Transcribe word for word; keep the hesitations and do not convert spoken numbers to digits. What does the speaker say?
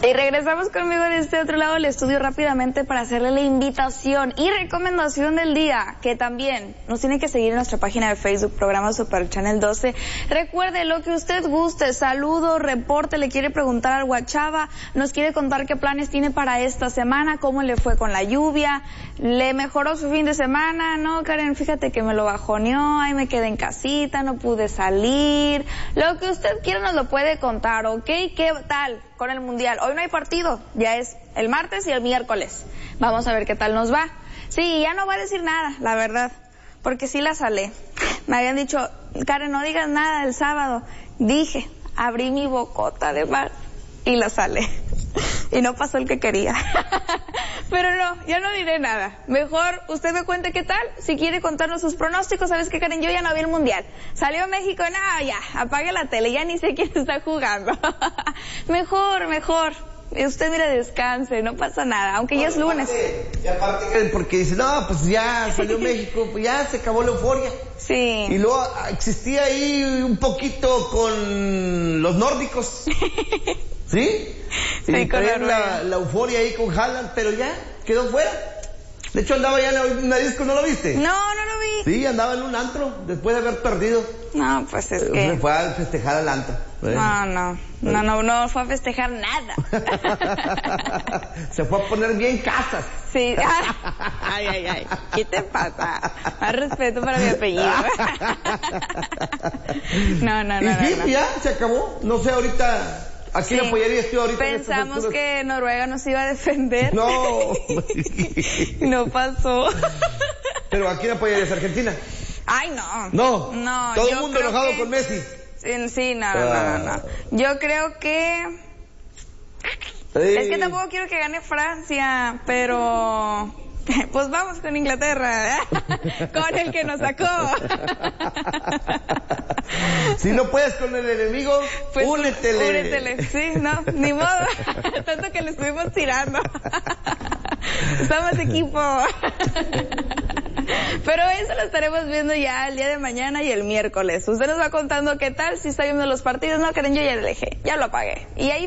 Y regresamos conmigo de este otro lado del estudio rápidamente para hacerle la invitación y recomendación del día, que también nos tiene que seguir en nuestra página de Facebook, Programa Super Channel doce. Recuerde lo que usted guste, saludo, reporte, le quiere preguntar al Guachava, nos quiere contar qué planes tiene para esta semana, cómo le fue con la lluvia, le mejoró su fin de semana, no Karen, fíjate que me lo bajoneó, ahí me quedé en casita, no pude salir, lo que usted quiera nos lo puede contar, ¿ok? ¿Qué tal con el Mundial? Hoy no hay partido, ya es el martes y el miércoles. Vamos a ver qué tal nos va. Sí, ya no va a decir nada, la verdad, porque sí la salé. Me habían dicho, Karen, no digas nada el sábado. Dije, abrí mi bocota de mar y la salé. Y no pasó el que quería. Pero no, ya no diré nada. Mejor usted me cuente qué tal. Si quiere contarnos sus pronósticos, ¿sabes qué, Karen? Yo ya no vi el Mundial. Salió México, no, ya, apague la tele, ya ni sé quién está jugando. Mejor, mejor. Usted mire, descanse, no pasa nada, aunque ya es lunes. Y aparte, porque dice, no, pues ya salió México, pues ya se acabó la euforia. Sí. Y luego existía ahí un poquito con los nórdicos. ¿Sí? Sí, y con la, la, la euforia ahí con Haaland, pero ya quedó fuera. De hecho andaba ya en una disco, ¿no lo viste? No, no lo vi. Sí, andaba en un antro después de haber perdido. No, pues es que... Se fue a festejar al antro. ¿Eh? No, no, no, no, no fue a festejar nada. Se fue a poner bien casas. Sí. Ay, ay, ay. ¿Qué te pasa? Más respeto para mi apellido. No, no, no. Y sí, no, no. ya se acabó. No sé, ahorita... ¿A quién Sí. apoyarías tú ahorita? Pensamos que Noruega nos iba a defender. No. No pasó. ¿Pero a quién apoyarías? ¿Argentina? Ay, no. No. No. Todo el yo mundo creo enojado que... con Messi. Sí, sí, no, no, no, no. Yo creo que... Sí. Es que tampoco quiero que gane Francia, pero... Pues vamos con Inglaterra, ¿eh? Con el que nos sacó. Si no puedes con el enemigo, pues, únetele. Únetele, sí, no, ni modo. Tanto que le estuvimos tirando. Somos equipo. Pero eso lo estaremos viendo ya el día de mañana y el miércoles. Usted nos va contando qué tal, si está viendo los partidos. No, Karen, yo ya le dejé, ya lo apagué. Y ahí